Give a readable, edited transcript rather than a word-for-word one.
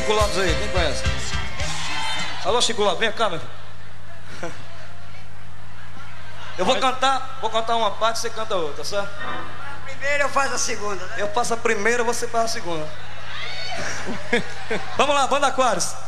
Chico Lopes aí, quem conhece? Alô, Chico Lopes, vem cá, meu filho. Eu vou cantar uma parte, você canta outra, certo? Primeiro eu faço a segunda, né? Eu faço a primeira, você faz a segunda. Vamos lá, Banda Aquários.